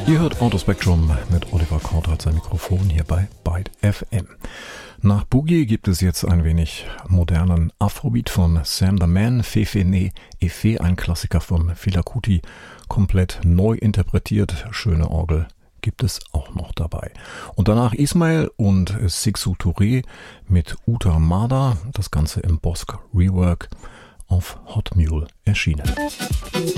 Ihr hört Autospectrum mit Oliver Kortert sein Mikrofon hier bei Byte FM. Nach Boogie gibt es jetzt ein wenig modernen Afrobeat von Sam the Man, Fefe Ne Efe, ein Klassiker von Fela Kuti, komplett neu interpretiert, schöne Orgel gibt es auch noch dabei. Und danach Ismail und Sixu Touré mit Uta Mada, das Ganze im Bosk Rework auf Hot Mule erschienen.